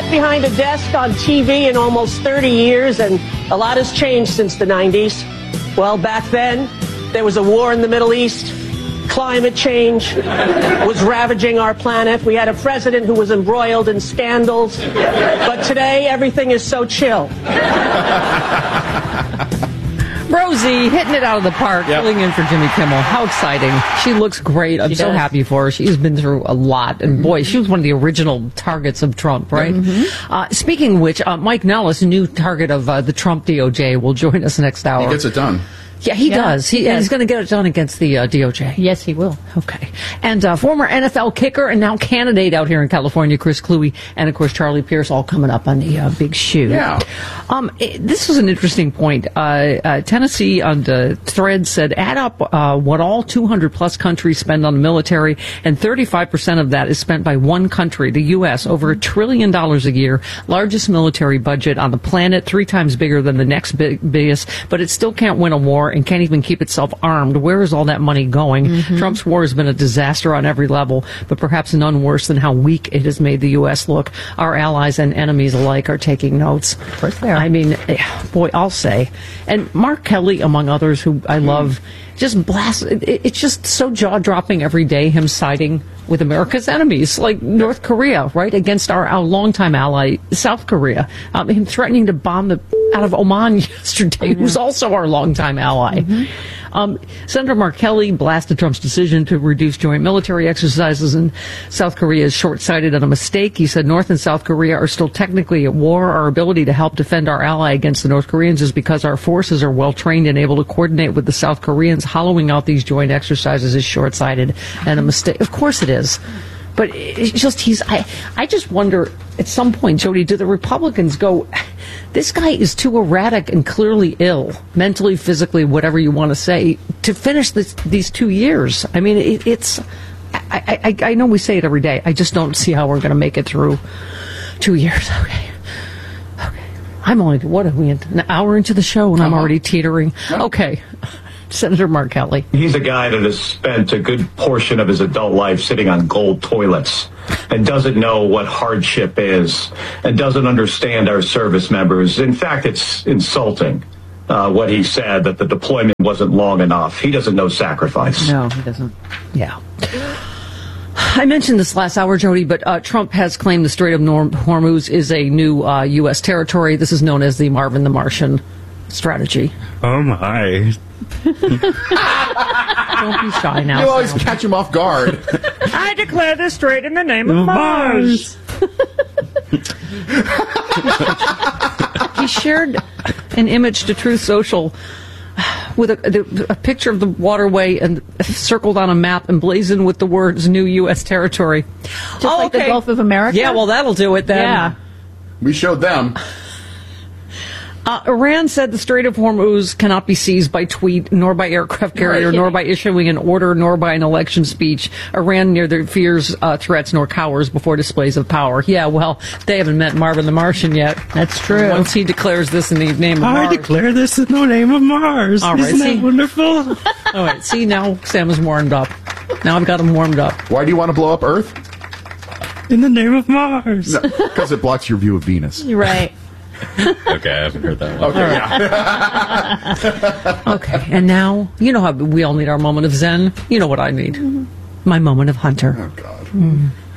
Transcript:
behind a desk on TV in almost 30 years, and a lot has changed since the 90s. Well, back then, there was a war in the Middle East. Climate change was ravaging our planet. We had a president who was embroiled in scandals. But today, everything is so chill. Rosie hitting it out of the park, filling in for Jimmy Kimmel. How exciting. She looks great. I'm so happy for her. She's been through a lot. And boy, she was one of the original targets of Trump, right? Speaking of which, Mike Nellis, new target of the Trump DOJ, will join us next hour. He gets it done. Yeah, he does. He's going to get it done against the DOJ. Yes, he will. Okay. And former NFL kicker and now candidate out here in California, Chris Kluwe, and, of course, Charlie Pierce, all coming up on the Big Shoe. Yeah. This was an interesting point. Tennessee on the thread said, add up what all 200-plus countries spend on the military, and 35% of that is spent by one country, the U.S., over $1 trillion a year, largest military budget on the planet, 3 times bigger than the next biggest, but it still can't win a war and can't even keep itself armed. Where is all that money going? Trump's war has been a disaster on every level, but perhaps none worse than how weak it has made the U.S. look. Our allies and enemies alike are taking notes. Of course they are. I mean, boy, I'll say. And Mark Kelly, among others, who I love, just blast. It's just so jaw-dropping every day, him siding with America's enemies, like North Korea, right, against our longtime ally, South Korea. Him threatening to bomb out of Oman yesterday, who's also our longtime ally. Senator Mark Kelly blasted Trump's decision to reduce joint military exercises in South Korea is short-sighted and a mistake. He said North and South Korea are still technically at war. Our ability to help defend our ally against the North Koreans is because our forces are well-trained and able to coordinate with the South Koreans. Hollowing out these joint exercises is short-sighted and a mistake. Of course it is. But it's just, I just wonder, at some point, Jody, do the Republicans go, this guy is too erratic and clearly ill, mentally, physically, whatever you want to say, to finish these 2 years? I mean, I know we say it every day. I just don't see how we're going to make it through 2 years. Okay. I'm only, what are we, an hour into the show and I'm already teetering? Okay. Senator Mark Kelly. He's a guy that has spent a good portion of his adult life sitting on gold toilets and doesn't know what hardship is and doesn't understand our service members. In fact, it's insulting what he said, that the deployment wasn't long enough. He doesn't know sacrifice. No, he doesn't. Yeah. I mentioned this last hour, Jody, but Trump has claimed the Strait of Hormuz is a new U.S. territory. This is known as the Marvin the Martian strategy. Oh, my. Don't be shy now. You always catch him off guard. I declare this strait in the name of Mars. He shared an image to Truth Social with a picture of the waterway and circled on a map emblazoned with the words "New U.S. Territory." Just like the Gulf of America? Yeah, well, that'll do it then. Yeah. We showed them. Iran said the Strait of Hormuz cannot be seized by tweet, nor by aircraft carrier, nor by issuing an order, nor by an election speech. Iran neither fears threats nor cowers before displays of power. Yeah, well, they haven't met Marvin the Martian yet. That's true. Once he declares this in the name of Mars. I declare this in the name of Mars. All right, Isn't that wonderful? All right, see, now Sam is warmed up. Now I've got him warmed up. Why do you want to blow up Earth? In the name of Mars. Because it blocks your view of Venus. You're right. Okay, I haven't heard that one. Okay, yeah. Okay, and now, you know how we all need our moment of zen. You know what I need. My moment of Hunter. Oh, God.